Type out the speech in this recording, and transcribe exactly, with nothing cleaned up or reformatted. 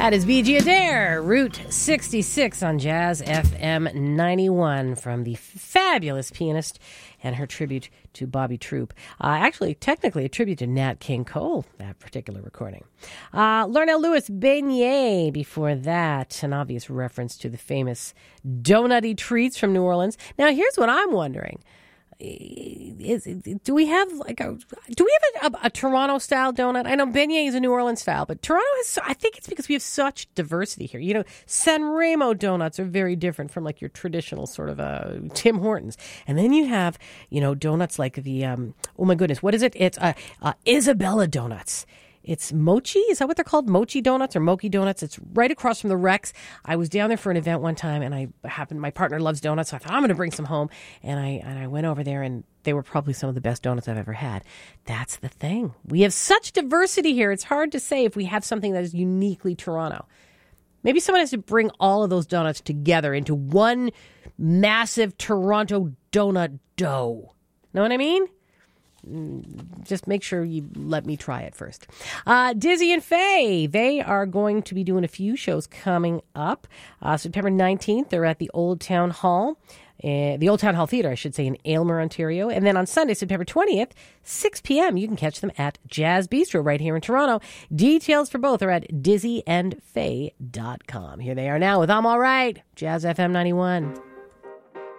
That is B G Adair, Route sixty-six on Jazz F M ninety-one from the fabulous pianist and her tribute to Bobby Troup. Uh, actually, technically a tribute to Nat King Cole, that particular recording. Uh, Larnell Lewis, Beignet before that, an obvious reference to the famous donutty treats from New Orleans. Now, here's what I'm wondering. Is, do we have like a do we have a, a, a Toronto style donut? I know beignet is a New Orleans style, but Toronto has. I think it's because we have such diversity here. You know, San Remo donuts are very different from like your traditional sort of uh, Tim Hortons, and then you have you know donuts like the um, oh my goodness, what is it? It's uh, uh, Isabella donuts. It's Mochi. Is that what they're called? Mochi donuts or Mochi donuts. It's right across from the Rex. I was down there for an event one time, and I happened. My partner loves donuts, so I thought I'm going to bring some home. And I and I went over there, and they were probably some of the best donuts I've ever had. That's the thing. We have such diversity here. It's hard to say if we have something that is uniquely Toronto. Maybe someone has to bring all of those donuts together into one massive Toronto donut dough. Know what I mean? Just make sure you let me try it first. Uh, Dizzy and Faye, they are going to be doing a few shows coming up. Uh, September nineteenth, they're at the Old Town Hall, uh, the Old Town Hall Theatre, I should say, in Aylmer, Ontario. And then on Sunday, September twentieth, six p.m., you can catch them at Jazz Bistro right here in Toronto. Details for both are at dizzy and faye dot com. Here they are now with I'm All Right, Jazz F M ninety-one.